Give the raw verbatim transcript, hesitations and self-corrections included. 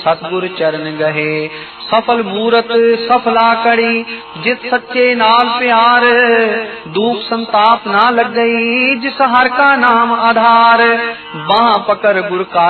सतगुर चरण गहे। सफल मूरत सफला कड़ी, जित सच्चे नाल प्यार, दुख संताप ना लग गई, जिस हर का नाम आधार। बाह पकड़ गुर का